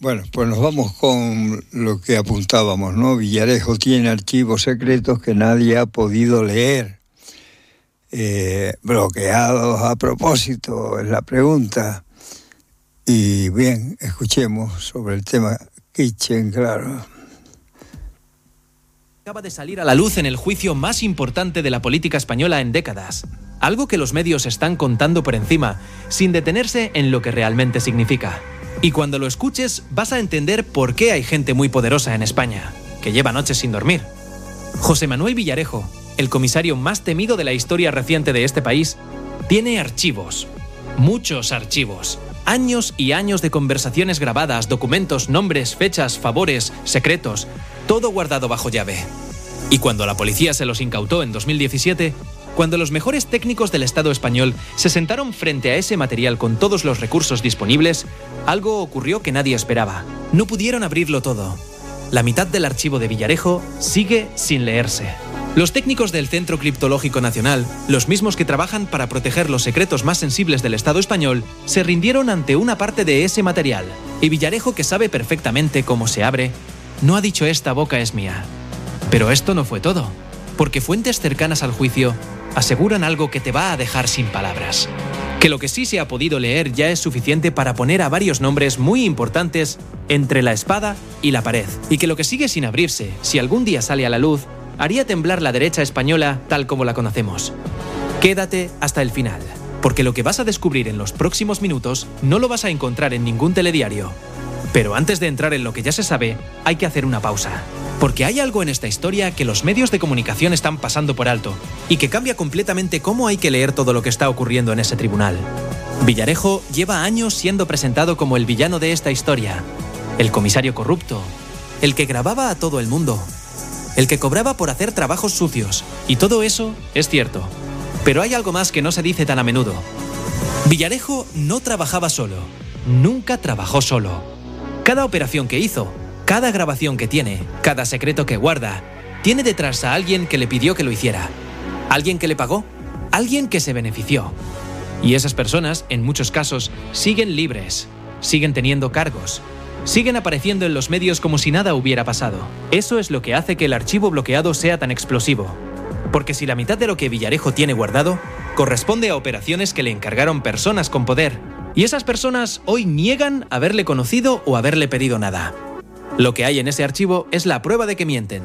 Bueno, pues nos vamos con lo que apuntábamos, ¿no? Villarejo tiene archivos secretos que nadie ha podido leer. Bloqueados a propósito, es la pregunta. Y bien, escuchemos sobre el tema Kitchen, claro. Acaba de salir a la luz en el juicio más importante de la política española en décadas. Algo que los medios están contando por encima, sin detenerse en lo que realmente significa. Y cuando lo escuches, vas a entender por qué hay gente muy poderosa en España, que lleva noches sin dormir. José Manuel Villarejo, el comisario más temido de la historia reciente de este país, tiene archivos. Muchos archivos. Años y años de conversaciones grabadas, documentos, nombres, fechas, favores, secretos, todo guardado bajo llave. Y cuando la policía se los incautó en 2017, cuando los mejores técnicos del Estado español se sentaron frente a ese material con todos los recursos disponibles, algo ocurrió que nadie esperaba. No pudieron abrirlo todo. La mitad del archivo de Villarejo sigue sin leerse. Los técnicos del Centro Criptológico Nacional, los mismos que trabajan para proteger los secretos más sensibles del Estado español, se rindieron ante una parte de ese material. Y Villarejo, que sabe perfectamente cómo se abre, no ha dicho "esta boca es mía". Pero esto no fue todo, porque fuentes cercanas al juicio aseguran algo que te va a dejar sin palabras. Que lo que sí se ha podido leer ya es suficiente para poner a varios nombres muy importantes entre la espada y la pared. Y que lo que sigue sin abrirse, si algún día sale a la luz, haría temblar la derecha española tal como la conocemos. Quédate hasta el final, porque lo que vas a descubrir en los próximos minutos no lo vas a encontrar en ningún telediario. Pero antes de entrar en lo que ya se sabe, hay que hacer una pausa. Porque hay algo en esta historia que los medios de comunicación están pasando por alto y que cambia completamente cómo hay que leer todo lo que está ocurriendo en ese tribunal. Villarejo lleva años siendo presentado como el villano de esta historia, el comisario corrupto, el que grababa a todo el mundo, el que cobraba por hacer trabajos sucios. Y todo eso es cierto. Pero hay algo más que no se dice tan a menudo. Villarejo no trabajaba solo. Nunca trabajó solo. Cada operación que hizo, cada grabación que tiene, cada secreto que guarda, tiene detrás a alguien que le pidió que lo hiciera. ¿Alguien que le pagó? Alguien que se benefició. Y esas personas, en muchos casos, siguen libres, siguen teniendo cargos, siguen apareciendo en los medios como si nada hubiera pasado. Eso es lo que hace que el archivo bloqueado sea tan explosivo. Porque si la mitad de lo que Villarejo tiene guardado corresponde a operaciones que le encargaron personas con poder, y esas personas hoy niegan haberle conocido o haberle pedido nada. Lo que hay en ese archivo es la prueba de que mienten.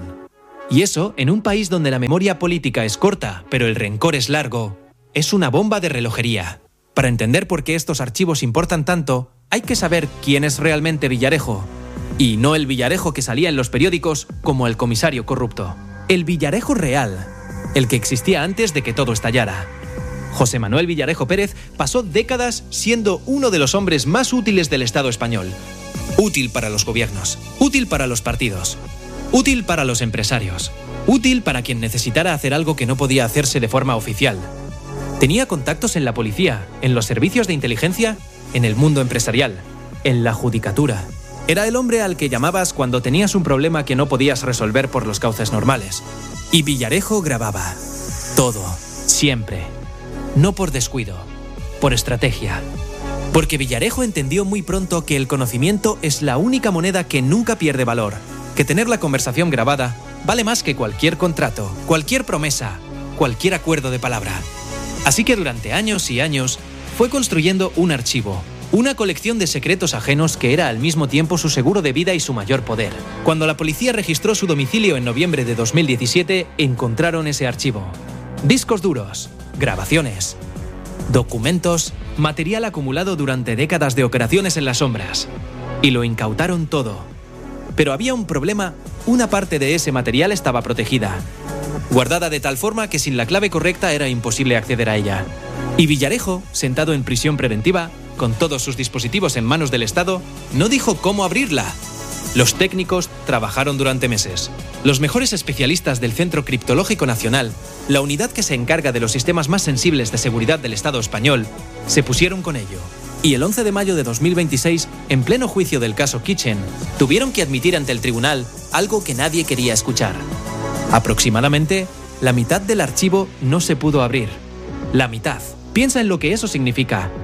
Y eso, en un país donde la memoria política es corta, pero el rencor es largo, es una bomba de relojería. Para entender por qué estos archivos importan tanto, hay que saber quién es realmente Villarejo. Y no el Villarejo que salía en los periódicos como el comisario corrupto. El Villarejo real, el que existía antes de que todo estallara. José Manuel Villarejo Pérez pasó décadas siendo uno de los hombres más útiles del Estado español. Útil para los gobiernos, útil para los partidos, útil para los empresarios, útil para quien necesitara hacer algo que no podía hacerse de forma oficial. Tenía contactos en la policía, en los servicios de inteligencia, en el mundo empresarial, en la judicatura. Era el hombre al que llamabas cuando tenías un problema que no podías resolver por los cauces normales. Y Villarejo grababa. Todo, siempre. No por descuido, por estrategia. Porque Villarejo entendió muy pronto que el conocimiento es la única moneda que nunca pierde valor, que tener la conversación grabada vale más que cualquier contrato, cualquier promesa, cualquier acuerdo de palabra. Así que durante años y años fue construyendo un archivo, una colección de secretos ajenos que era al mismo tiempo su seguro de vida y su mayor poder. Cuando la policía registró su domicilio en noviembre de 2017, encontraron ese archivo. Discos duros, grabaciones, documentos, material acumulado durante décadas de operaciones en las sombras. Y lo incautaron todo. Pero había un problema, una parte de ese material estaba protegida, guardada de tal forma que sin la clave correcta era imposible acceder a ella. Y Villarejo, sentado en prisión preventiva, con todos sus dispositivos en manos del Estado, no dijo cómo abrirla. Los técnicos trabajaron durante meses. Los mejores especialistas del Centro Criptológico Nacional, la unidad que se encarga de los sistemas más sensibles de seguridad del Estado español, se pusieron con ello. Y el 11 de mayo de 2026, en pleno juicio del caso Kitchen, tuvieron que admitir ante el tribunal algo que nadie quería escuchar. Aproximadamente, la mitad del archivo no se pudo abrir. La mitad. Piensa en lo que eso significa.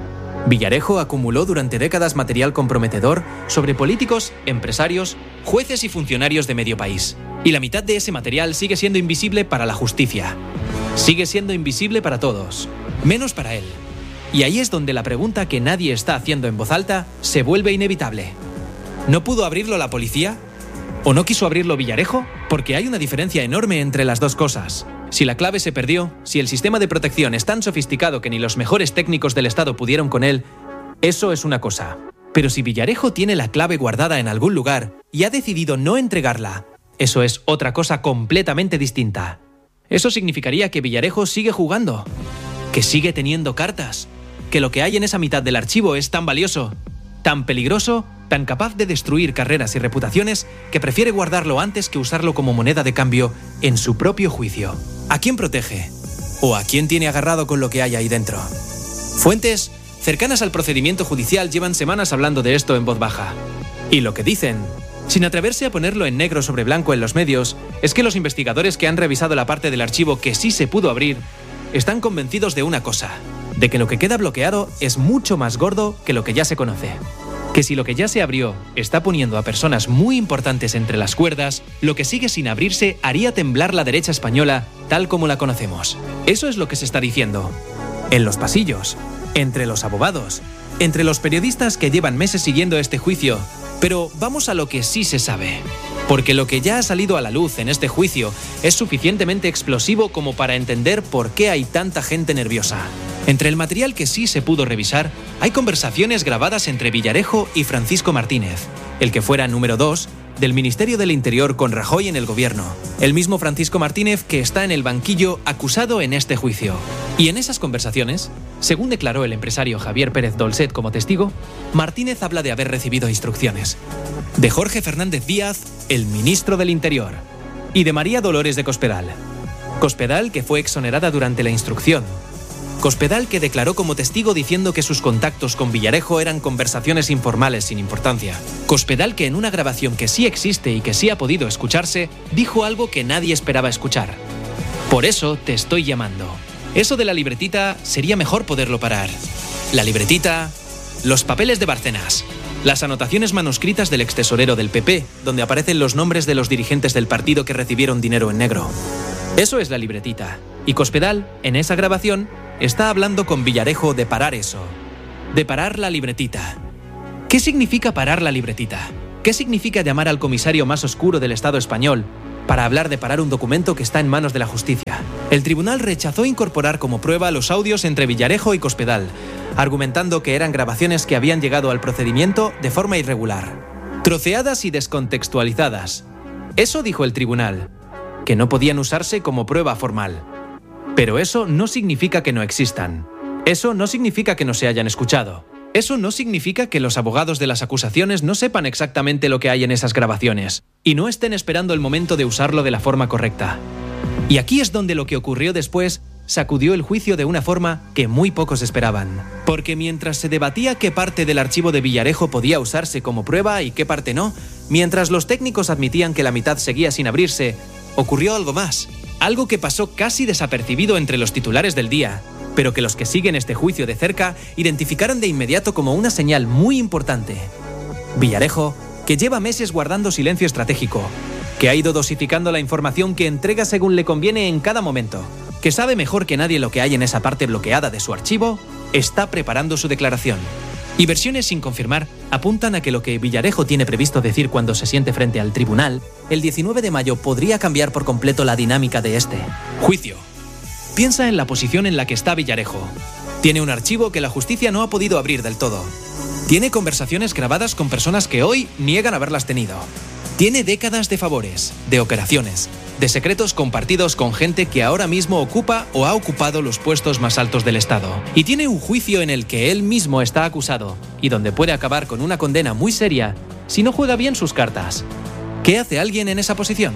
Villarejo acumuló durante décadas material comprometedor sobre políticos, empresarios, jueces y funcionarios de medio país. Y la mitad de ese material sigue siendo invisible para la justicia. Sigue siendo invisible para todos, menos para él. Y ahí es donde la pregunta que nadie está haciendo en voz alta se vuelve inevitable. ¿No pudo abrirlo la policía? ¿O no quiso abrirlo Villarejo? Porque hay una diferencia enorme entre las dos cosas. Si la clave se perdió, si el sistema de protección es tan sofisticado que ni los mejores técnicos del Estado pudieron con él, eso es una cosa. Pero si Villarejo tiene la clave guardada en algún lugar y ha decidido no entregarla, eso es otra cosa completamente distinta. Eso significaría que Villarejo sigue jugando, que sigue teniendo cartas, que lo que hay en esa mitad del archivo es tan valioso, tan peligroso, tan capaz de destruir carreras y reputaciones, que prefiere guardarlo antes que usarlo como moneda de cambio en su propio juicio. ¿A quién protege? ¿O a quién tiene agarrado con lo que hay ahí dentro? Fuentes cercanas al procedimiento judicial llevan semanas hablando de esto en voz baja. Y lo que dicen, sin atreverse a ponerlo en negro sobre blanco en los medios, es que los investigadores que han revisado la parte del archivo que sí se pudo abrir, están convencidos de una cosa, de que lo que queda bloqueado es mucho más gordo que lo que ya se conoce. Que si lo que ya se abrió está poniendo a personas muy importantes entre las cuerdas, lo que sigue sin abrirse haría temblar la derecha española tal como la conocemos. Eso es lo que se está diciendo. En los pasillos, entre los abogados, entre los periodistas que llevan meses siguiendo este juicio. Pero vamos a lo que sí se sabe. Porque lo que ya ha salido a la luz en este juicio es suficientemente explosivo como para entender por qué hay tanta gente nerviosa. Entre el material que sí se pudo revisar, hay conversaciones grabadas entre Villarejo y Francisco Martínez, el que fuera número 2 del Ministerio del Interior con Rajoy en el gobierno. El mismo Francisco Martínez que está en el banquillo acusado en este juicio. Y en esas conversaciones, según declaró el empresario Javier Pérez Dolcet como testigo, Martínez habla de haber recibido instrucciones de Jorge Fernández Díaz, el ministro del Interior, y de María Dolores de Cospedal. Cospedal, que fue exonerada durante la instrucción. Cospedal, que declaró como testigo diciendo que sus contactos con Villarejo eran conversaciones informales sin importancia. Cospedal, que en una grabación que sí existe y que sí ha podido escucharse, dijo algo que nadie esperaba escuchar. Por eso te estoy llamando. Eso de la libretita sería mejor poderlo parar. La libretita, los papeles de Bárcenas, las anotaciones manuscritas del extesorero del PP, donde aparecen los nombres de los dirigentes del partido que recibieron dinero en negro. Eso es la libretita. Y Cospedal, en esa grabación, está hablando con Villarejo de parar eso. De parar la libretita. ¿Qué significa parar la libretita? ¿Qué significa llamar al comisario más oscuro del Estado español para hablar de parar un documento que está en manos de la justicia? El tribunal rechazó incorporar como prueba los audios entre Villarejo y Cospedal, argumentando que eran grabaciones que habían llegado al procedimiento de forma irregular, troceadas y descontextualizadas. Eso dijo el tribunal, que no podían usarse como prueba formal. Pero eso no significa que no existan. Eso no significa que no se hayan escuchado. Eso no significa que los abogados de las acusaciones no sepan exactamente lo que hay en esas grabaciones y no estén esperando el momento de usarlo de la forma correcta. Y aquí es donde lo que ocurrió después sacudió el juicio de una forma que muy pocos esperaban. Porque mientras se debatía qué parte del archivo de Villarejo podía usarse como prueba y qué parte no, mientras los técnicos admitían que la mitad seguía sin abrirse, ocurrió algo más. Algo que pasó casi desapercibido entre los titulares del día, pero que los que siguen este juicio de cerca identificaron de inmediato como una señal muy importante. Villarejo, que lleva meses guardando silencio estratégico, que ha ido dosificando la información que entrega según le conviene en cada momento, que sabe mejor que nadie lo que hay en esa parte bloqueada de su archivo, está preparando su declaración. Y versiones sin confirmar apuntan a que lo que Villarejo tiene previsto decir cuando se siente frente al tribunal, el 19 de mayo podría cambiar por completo la dinámica de este juicio. Piensa en la posición en la que está Villarejo. Tiene un archivo que la justicia no ha podido abrir del todo. Tiene conversaciones grabadas con personas que hoy niegan haberlas tenido. Tiene décadas de favores, de operaciones, de secretos compartidos con gente que ahora mismo ocupa o ha ocupado los puestos más altos del Estado. Y tiene un juicio en el que él mismo está acusado y donde puede acabar con una condena muy seria si no juega bien sus cartas. ¿Qué hace alguien en esa posición?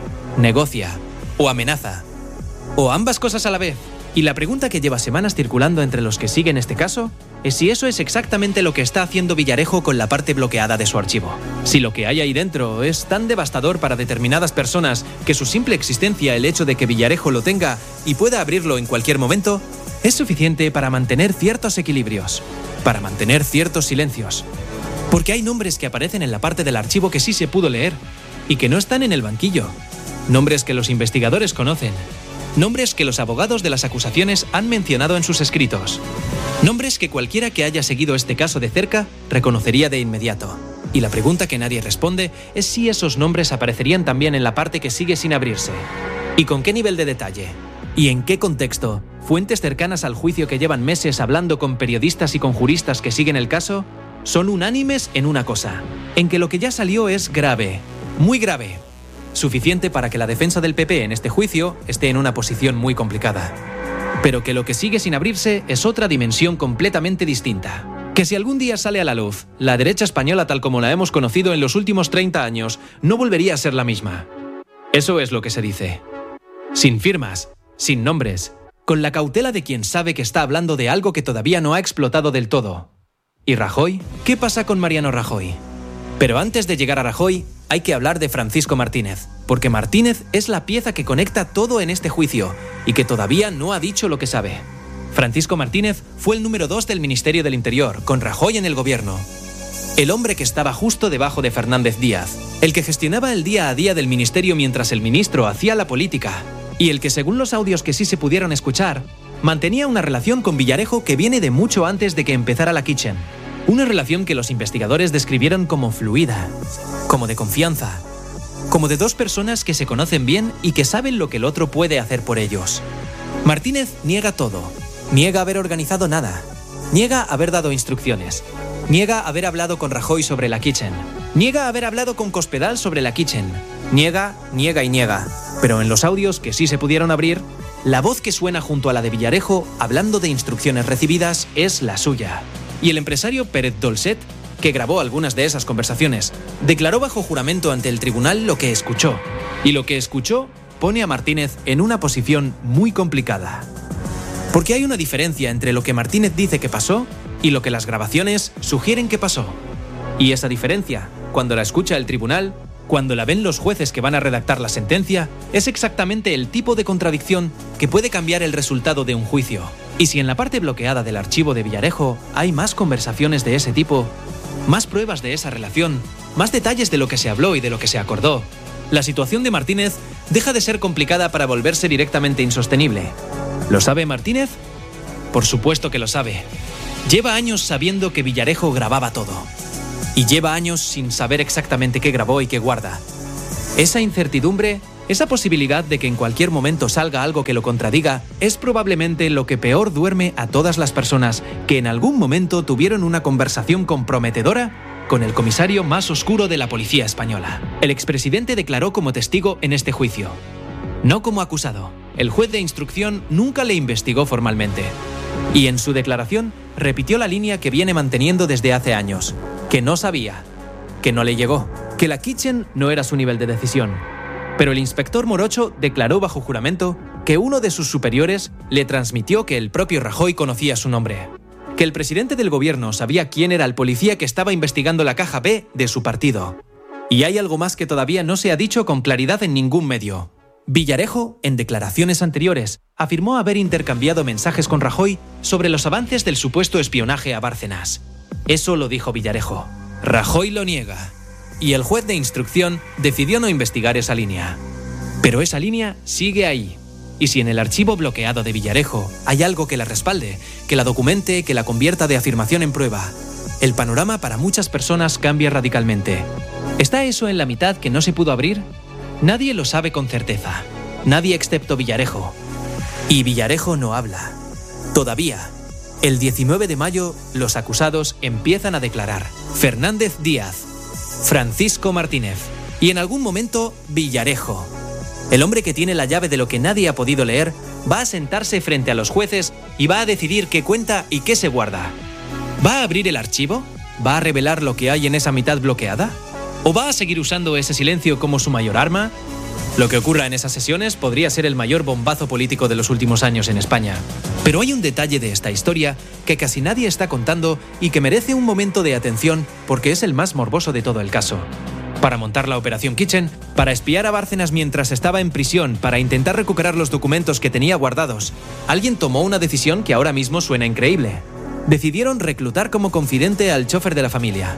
Negocia o amenaza. O ambas cosas a la vez. Y la pregunta que lleva semanas circulando entre los que siguen este caso es si eso es exactamente lo que está haciendo Villarejo con la parte bloqueada de su archivo. Si lo que hay ahí dentro es tan devastador para determinadas personas que su simple existencia, el hecho de que Villarejo lo tenga y pueda abrirlo en cualquier momento, es suficiente para mantener ciertos equilibrios, para mantener ciertos silencios. Porque hay nombres que aparecen en la parte del archivo que sí se pudo leer y que no están en el banquillo. Nombres que los investigadores conocen. Nombres que los abogados de las acusaciones han mencionado en sus escritos. Nombres que cualquiera que haya seguido este caso de cerca reconocería de inmediato. Y la pregunta que nadie responde es si esos nombres aparecerían también en la parte que sigue sin abrirse. ¿Y con qué nivel de detalle? ¿Y en qué contexto? Fuentes cercanas al juicio que llevan meses hablando con periodistas y con juristas que siguen el caso son unánimes en una cosa, en que lo que ya salió es grave, muy grave. Suficiente para que la defensa del PP en este juicio esté en una posición muy complicada. Pero que lo que sigue sin abrirse es otra dimensión completamente distinta. Que si algún día sale a la luz, la derecha española tal como la hemos conocido en los últimos 30 años no volvería a ser la misma. Eso es lo que se dice. Sin firmas, sin nombres, con la cautela de quien sabe que está hablando de algo que todavía no ha explotado del todo. ¿Y Rajoy? ¿Qué pasa con Mariano Rajoy? Pero antes de llegar a Rajoy, hay que hablar de Francisco Martínez, porque Martínez es la pieza que conecta todo en este juicio y que todavía no ha dicho lo que sabe. Francisco Martínez fue el número 2 del Ministerio del Interior, con Rajoy en el gobierno. El hombre que estaba justo debajo de Fernández Díaz, el que gestionaba el día a día del ministerio mientras el ministro hacía la política, y el que, según los audios que sí se pudieron escuchar, mantenía una relación con Villarejo que viene de mucho antes de que empezara la Kitchen. Una relación que los investigadores describieron como fluida, como de confianza, como de dos personas que se conocen bien y que saben lo que el otro puede hacer por ellos. Martínez niega todo, niega haber organizado nada, niega haber dado instrucciones, niega haber hablado con Rajoy sobre la Kitchen, niega haber hablado con Cospedal sobre la Kitchen, niega y niega. Pero en los audios que sí se pudieron abrir, la voz que suena junto a la de Villarejo hablando de instrucciones recibidas es la suya. Y el empresario Pérez Dolcet, que grabó algunas de esas conversaciones, declaró bajo juramento ante el tribunal lo que escuchó. Y lo que escuchó pone a Martínez en una posición muy complicada. Porque hay una diferencia entre lo que Martínez dice que pasó y lo que las grabaciones sugieren que pasó. Y esa diferencia, cuando la escucha el tribunal, cuando la ven los jueces que van a redactar la sentencia, es exactamente el tipo de contradicción que puede cambiar el resultado de un juicio. Y si en la parte bloqueada del archivo de Villarejo hay más conversaciones de ese tipo, más pruebas de esa relación, más detalles de lo que se habló y de lo que se acordó, la situación de Martínez deja de ser complicada para volverse directamente insostenible. ¿Lo sabe Martínez? Por supuesto que lo sabe. Lleva años sabiendo que Villarejo grababa todo. Y lleva años sin saber exactamente qué grabó y qué guarda. Esa incertidumbre, esa posibilidad de que en cualquier momento salga algo que lo contradiga, es probablemente lo que peor duerme a todas las personas que en algún momento tuvieron una conversación comprometedora con el comisario más oscuro de la policía española. El expresidente declaró como testigo en este juicio, no como acusado. El juez de instrucción nunca le investigó formalmente. Y en su declaración repitió la línea que viene manteniendo desde hace años, que no sabía, que no le llegó, que la Kitchen no era su nivel de decisión. Pero el inspector Morocho declaró bajo juramento que uno de sus superiores le transmitió que el propio Rajoy conocía su nombre, que el presidente del gobierno sabía quién era el policía que estaba investigando la caja B de su partido. Y hay algo más que todavía no se ha dicho con claridad en ningún medio. Villarejo, en declaraciones anteriores, afirmó haber intercambiado mensajes con Rajoy sobre los avances del supuesto espionaje a Bárcenas. Eso lo dijo Villarejo. Rajoy lo niega. Y el juez de instrucción decidió no investigar esa línea. Pero esa línea sigue ahí. Y si en el archivo bloqueado de Villarejo hay algo que la respalde, que la documente, que la convierta de afirmación en prueba, el panorama para muchas personas cambia radicalmente. ¿Está eso en la mitad que no se pudo abrir? Nadie lo sabe con certeza. Nadie excepto Villarejo. Y Villarejo no habla. Todavía. El 19 de mayo, los acusados empiezan a declarar. Fernández Díaz, Francisco Martínez y en algún momento Villarejo. El hombre que tiene la llave de lo que nadie ha podido leer va a sentarse frente a los jueces y va a decidir qué cuenta y qué se guarda. ¿Va a abrir el archivo? ¿Va a revelar lo que hay en esa mitad bloqueada? ¿O va a seguir usando ese silencio como su mayor arma? Lo que ocurra en esas sesiones podría ser el mayor bombazo político de los últimos años en España. Pero hay un detalle de esta historia que casi nadie está contando y que merece un momento de atención porque es el más morboso de todo el caso. Para montar la Operación Kitchen, para espiar a Bárcenas mientras estaba en prisión, para intentar recuperar los documentos que tenía guardados, alguien tomó una decisión que ahora mismo suena increíble. Decidieron reclutar como confidente al chofer de la familia.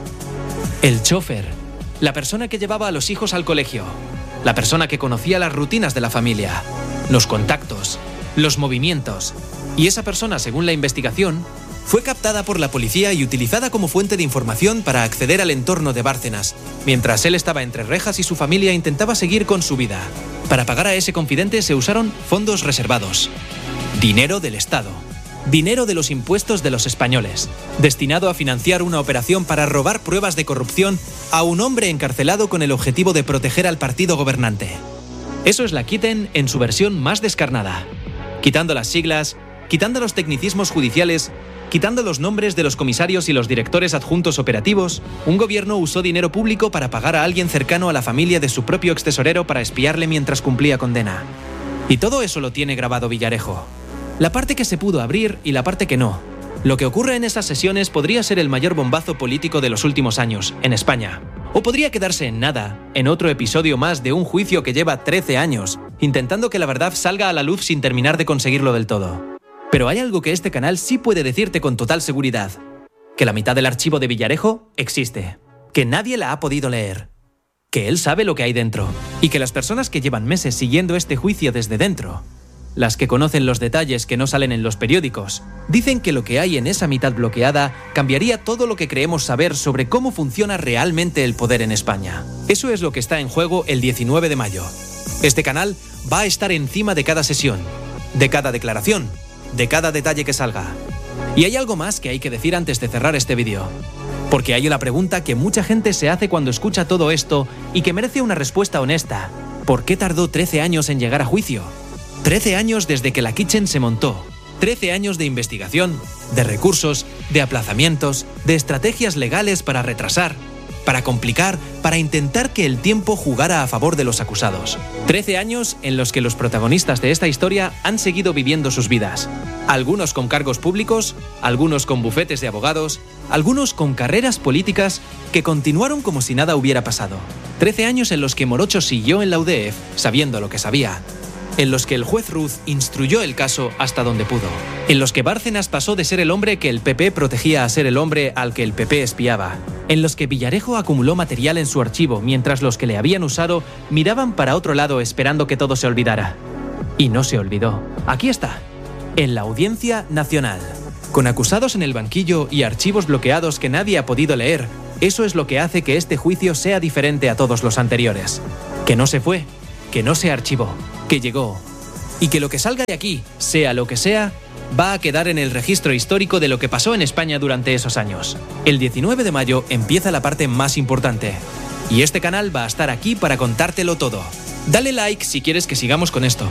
El chofer, la persona que llevaba a los hijos al colegio, la persona que conocía las rutinas de la familia, los contactos, los movimientos. Y esa persona, según la investigación, fue captada por la policía y utilizada como fuente de información para acceder al entorno de Bárcenas, mientras él estaba entre rejas y su familia intentaba seguir con su vida. Para pagar a ese confidente se usaron fondos reservados, dinero del Estado, dinero de los impuestos de los españoles, destinado a financiar una operación para robar pruebas de corrupción a un hombre encarcelado con el objetivo de proteger al partido gobernante. Eso es la Kitchen en su versión más descarnada, quitando las siglas, quitando los tecnicismos judiciales, quitando los nombres de los comisarios y los directores adjuntos operativos. Un gobierno usó dinero público para pagar a alguien cercano a la familia de su propio extesorero para espiarle mientras cumplía condena. Y todo eso lo tiene grabado Villarejo. La parte que se pudo abrir y la parte que no. Lo que ocurre en esas sesiones podría ser el mayor bombazo político de los últimos años, en España. O podría quedarse en nada, en otro episodio más de un juicio que lleva 13 años, intentando que la verdad salga a la luz sin terminar de conseguirlo del todo. Pero hay algo que este canal sí puede decirte con total seguridad. Que la mitad del archivo de Villarejo existe. Que nadie la ha podido leer. Que él sabe lo que hay dentro. Y que las personas que llevan meses siguiendo este juicio desde dentro, las que conocen los detalles que no salen en los periódicos, dicen que lo que hay en esa mitad bloqueada cambiaría todo lo que creemos saber sobre cómo funciona realmente el poder en España. Eso es lo que está en juego el 19 de mayo. Este canal va a estar encima de cada sesión, de cada declaración, de cada detalle que salga. Y hay algo más que hay que decir antes de cerrar este vídeo. Porque hay una pregunta que mucha gente se hace cuando escucha todo esto y que merece una respuesta honesta. ¿Por qué tardó 13 años en llegar a juicio? 13 años desde que la Kitchen se montó. 13 años de investigación, de recursos, de aplazamientos, de estrategias legales para retrasar, para complicar, para intentar que el tiempo jugara a favor de los acusados. 13 años en los que los protagonistas de esta historia han seguido viviendo sus vidas. Algunos con cargos públicos, algunos con bufetes de abogados, algunos con carreras políticas que continuaron como si nada hubiera pasado. 13 años en los que Morocho siguió en la UDEF sabiendo lo que sabía. En los que el juez Ruz instruyó el caso hasta donde pudo. En los que Bárcenas pasó de ser el hombre que el PP protegía a ser el hombre al que el PP espiaba. En los que Villarejo acumuló material en su archivo mientras los que le habían usado miraban para otro lado esperando que todo se olvidara. Y no se olvidó. Aquí está, en la Audiencia Nacional. Con acusados en el banquillo y archivos bloqueados que nadie ha podido leer, eso es lo que hace que este juicio sea diferente a todos los anteriores. Que no se fue, que no se archivó, que llegó. Y que lo que salga de aquí, sea lo que sea, va a quedar en el registro histórico de lo que pasó en España durante esos años. El 19 de mayo empieza la parte más importante. Y este canal va a estar aquí para contártelo todo. Dale like si quieres que sigamos con esto.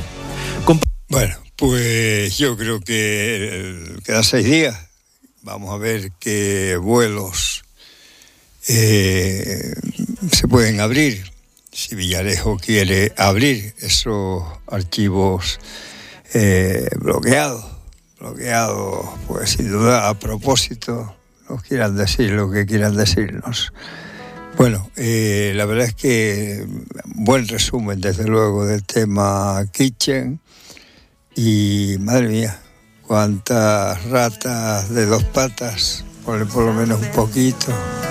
Bueno, pues yo creo que quedan 6 días. Vamos a ver qué vuelos se pueden abrir. Si Villarejo quiere abrir esos archivos bloqueados, pues sin duda a propósito nos quieran decir lo que quieran decirnos. Bueno, la verdad es que buen resumen desde luego del tema Kitchen y madre mía, cuántas ratas de 2 patas, por lo menos un poquito.